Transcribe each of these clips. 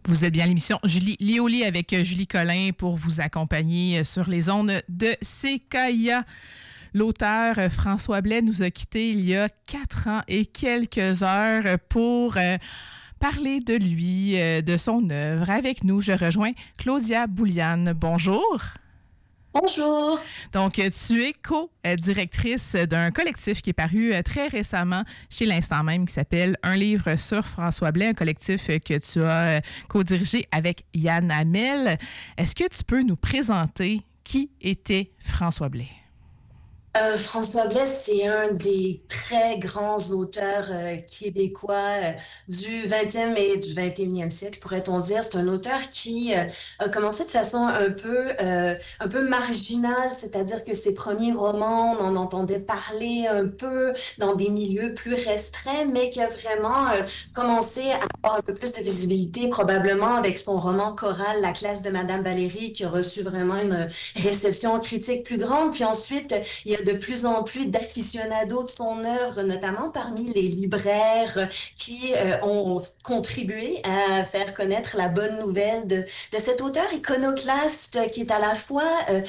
Vous êtes bien à l'émission Julie Lioli avec Julie Collin pour vous accompagner sur les ondes de CKIA. L'auteur François Blais nous a quittés il y a 4 ans et quelques heures pour parler de lui, de son œuvre. Avec nous, je rejoins Claudia Bouliane. Bonjour. Bonjour. Donc, tu es co-directrice d'un collectif qui est paru très récemment chez l'Instant Même qui s'appelle Un livre sur François Blais, un collectif que tu as co-dirigé avec Yann Hamel. Est-ce que tu peux nous présenter qui était François Blais? François Blais, c'est un des très grands auteurs québécois du 20e et du 21e siècle, pourrait-on dire. C'est un auteur qui a commencé de façon un peu marginale, c'est-à-dire que ses premiers romans, on en entendait parler un peu dans des milieux plus restreints, mais qui a vraiment commencé à avoir un peu plus de visibilité, probablement avec son roman choral La classe de Madame Valérie, qui a reçu vraiment une réception critique plus grande. Puis ensuite, il y a de plus en plus d'aficionados de son œuvre, notamment parmi les libraires qui ont contribué à faire connaître la bonne nouvelle de cet auteur iconoclaste qui est à la fois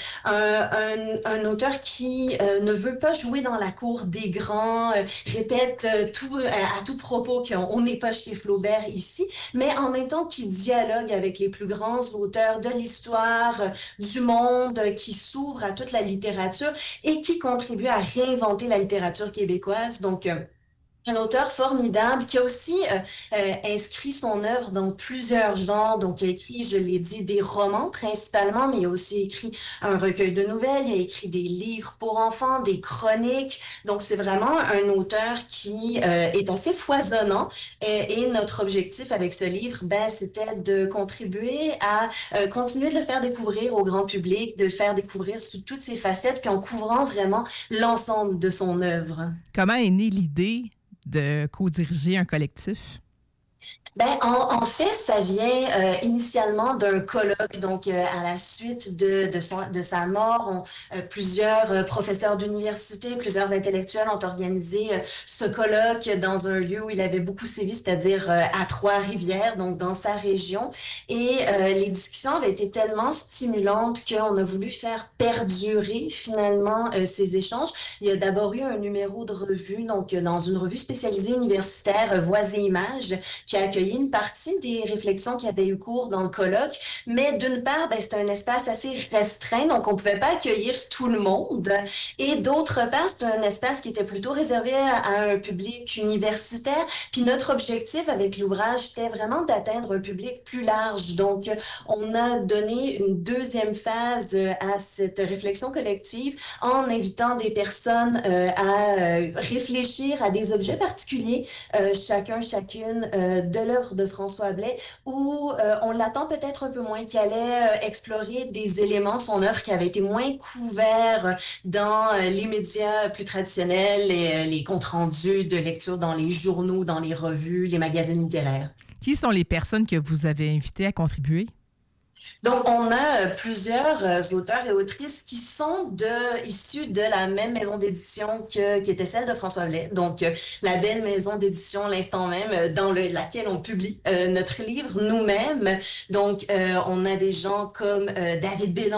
un auteur qui ne veut pas jouer dans la cour des grands, répète à tout propos qu'on n'est pas chez Flaubert ici, mais en même temps qui dialogue avec les plus grands auteurs de l'histoire, du monde, qui s'ouvre à toute la littérature et qui contribue à réinventer la littérature québécoise. Donc, un auteur formidable qui a aussi inscrit son œuvre dans plusieurs genres. Donc, il a écrit, je l'ai dit, des romans principalement, mais il a aussi écrit un recueil de nouvelles, il a écrit des livres pour enfants, des chroniques. Donc, c'est vraiment un auteur qui est assez foisonnant. Et notre objectif avec ce livre, c'était de contribuer à continuer de le faire découvrir au grand public, de le faire découvrir sous toutes ses facettes, puis en couvrant vraiment l'ensemble de son œuvre. Comment est née l'idée de co-diriger un collectif? En fait, ça vient initialement d'un colloque. Donc, à la suite de sa mort, plusieurs professeurs d'université, plusieurs intellectuels ont organisé ce colloque dans un lieu où il avait beaucoup sévi, c'est-à-dire à Trois-Rivières, donc dans sa région. Et les discussions avaient été tellement stimulantes qu'on a voulu faire perdurer finalement ces échanges. Il y a d'abord eu un numéro de revue, donc dans une revue spécialisée universitaire, Voix et Images, qui a accueilli une partie des réflexions qui avaient eu cours dans le colloque, mais d'une part, c'était un espace assez restreint, donc on pouvait pas accueillir tout le monde, et d'autre part, c'est un espace qui était plutôt réservé à un public universitaire, puis notre objectif avec l'ouvrage, c'était vraiment d'atteindre un public plus large, donc on a donné une deuxième phase à cette réflexion collective en invitant des personnes à réfléchir à des objets particuliers, chacune de l'œuvre de François Blais, où on l'attend peut-être un peu moins, qui allait explorer des éléments de son œuvre qui avaient été moins couverts dans les médias plus traditionnels, les comptes rendus de lecture dans les journaux, dans les revues, les magazines littéraires. Qui sont les personnes que vous avez invitées à contribuer? Donc, on a plusieurs auteurs et autrices qui sont issus de la même maison d'édition qui était celle de François Blais. Donc, la belle maison d'édition, l'Instant Même, dans laquelle on publie notre livre nous-mêmes. Donc, on a des gens comme David Bélan,